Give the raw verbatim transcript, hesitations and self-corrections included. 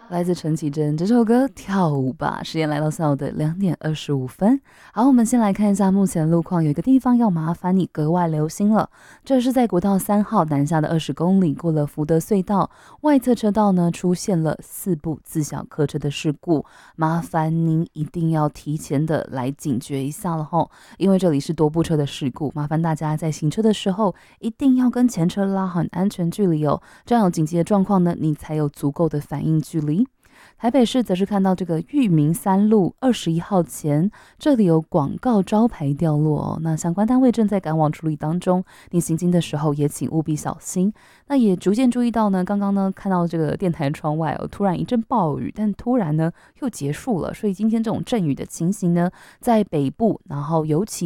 来自陈绮贞这首歌《跳舞吧》，时间来到下午的两点二十五分。好，我们先来看一下目前路况，有一个地方要麻烦你格外留心了。这是在国道三号南下的二十公里，过了福德隧道外侧车道呢，出现了四部自小客车的事故，麻烦您一定要提前的来警觉一下了吼，因为这里是多部车的事故，麻烦大家在行车的时候一定要跟前车拉好安全距离哦，这样有紧急的状况呢，你才有足够的反应距离。台北市则是看到这个裕民三路二十一号前，这里有广告招牌掉落哦，那相关单位正在赶往处理当中，你行经的时候也请务必小心。那也逐渐注意到呢，刚刚呢看到这个电台窗外哦，突然一阵暴雨，但突然呢又结束了，所以今天这种阵雨的情形呢，在北部，然后尤其